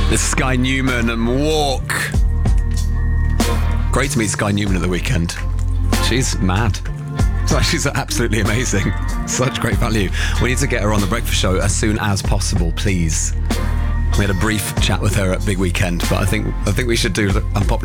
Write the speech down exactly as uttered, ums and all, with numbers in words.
This is Sky Newman and Walk. Great to meet Sky Newman at the weekend. She's mad. So she's absolutely amazing. Such great value. We need to get her on the breakfast show as soon as possible, please. We had a brief chat with her at Big Weekend, but I think I think we should do Unpopular